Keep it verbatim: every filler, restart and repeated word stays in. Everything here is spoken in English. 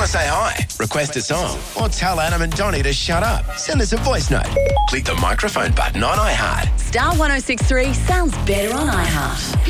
Want to say hi, request a song, or tell Adam and Donnie to shut up? Send us a voice note. Click the microphone button on iHeart. Star one oh six three sounds better on iHeart.